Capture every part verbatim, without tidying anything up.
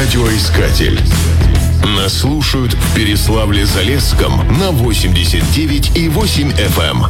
Радиоискатель. Нас слушают в Переславле-Залесском на восемьдесят девять и восемь эф эм.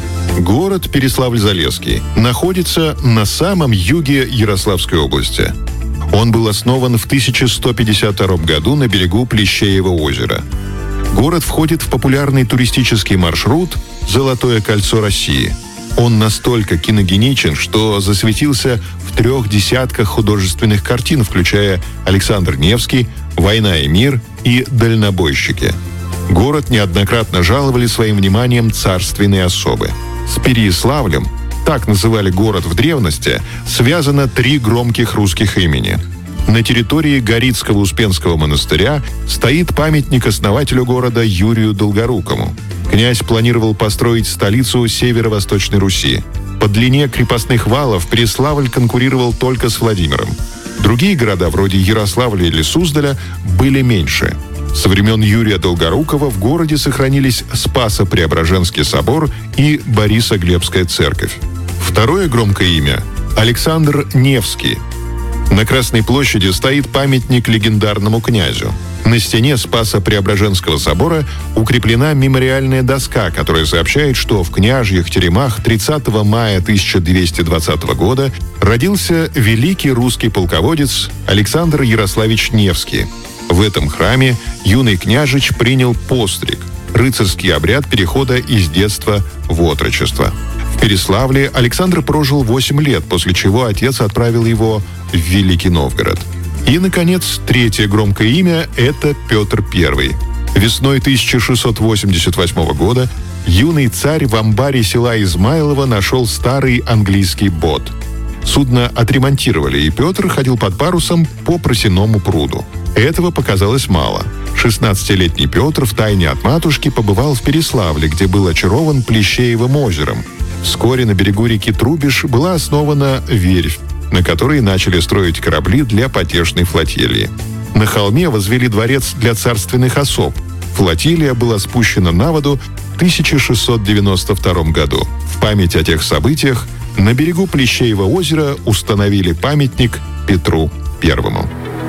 Город Переславль-Залесский находится на самом юге Ярославской области. Он был основан в тысяча сто пятьдесят втором году на берегу Плещеева озера. Город входит в популярный туристический маршрут «Золотое кольцо России». Он настолько киногеничен, что засветился в трех десятках художественных картин, включая «Александр Невский», «Война и мир» и «Дальнобойщики». Город неоднократно жаловали своим вниманием царственные особы. С Переяславлем, так называли город в древности, связано три громких русских имени. На территории Горицкого Успенского монастыря стоит памятник основателю города Юрию Долгорукому. Князь планировал построить столицу Северо-Восточной Руси. По длине крепостных валов Переславль конкурировал только с Владимиром. Другие города, вроде Ярославля или Суздаля, были меньше. Со времен Юрия Долгорукова в городе сохранились Спасо-Преображенский собор и Борисоглебская церковь. Второе громкое имя – Александр Невский. На Красной площади стоит памятник легендарному князю. На стене Спасо-Преображенского собора укреплена мемориальная доска, которая сообщает, что в княжьих теремах тридцатого мая тысяча двести двадцатого года родился великий русский полководец Александр Ярославич Невский. В этом храме юный княжич принял постриг – рыцарский обряд перехода из детства в отрочество. В Переславле Александр прожил восемь лет, после чего отец отправил его в Великий Новгород. И, наконец, третье громкое имя – это Петр Первый. Весной тысяча шестьсот восемьдесят восьмого года юный царь в амбаре села Измайлово нашел старый английский бот. Судно отремонтировали, и Петр ходил под парусом по Просиному пруду. Этого показалось мало. шестнадцатилетний Петр втайне от матушки побывал в Переславле, где был очарован Плещеевым озером. Вскоре на берегу реки Трубеж была основана верфь, на которой начали строить корабли для потешной флотилии. На холме возвели дворец для царственных особ. Флотилия была спущена на воду в тысяча шестьсот девяносто втором году. В память о тех событиях на берегу Плещеева озера установили памятник Петру Первому.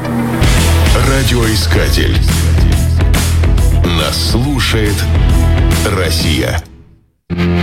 Радиоискатель. Нас слушает Россия.